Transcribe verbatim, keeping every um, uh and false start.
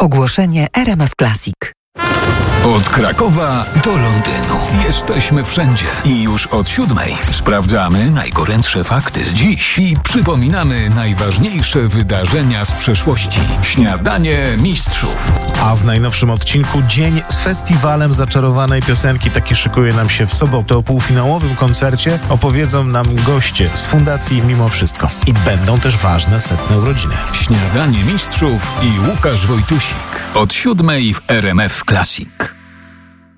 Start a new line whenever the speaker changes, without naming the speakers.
Ogłoszenie R M F Classic.
Od Krakowa do Londynu. Jesteśmy wszędzie. I już od siódmej sprawdzamy najgorętsze fakty z dziś i przypominamy najważniejsze wydarzenia z przeszłości. Śniadanie mistrzów.
A w najnowszym odcinku dzień z festiwalem zaczarowanej piosenki. Taki szykuje nam się w sobotę. O półfinałowym koncercie opowiedzą nam goście z Fundacji Mimo Wszystko. I będą też ważne setne urodziny.
Śniadanie mistrzów i Łukasz Wojtusik. Od siódmej w R M F Classic.